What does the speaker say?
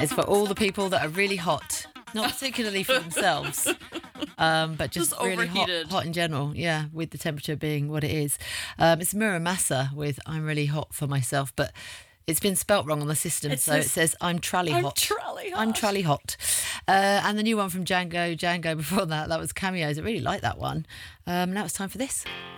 That is for all the people that are really hot. Not particularly for themselves, but just really hot in general. Yeah, with the temperature being what it is. It's Muramasa with I'm really hot for myself, but it's been spelt wrong on the system. It says I'm trally hot. I'm trally hot. And the new one from Django before that was Cameos. I really like that one. Now it's time for this.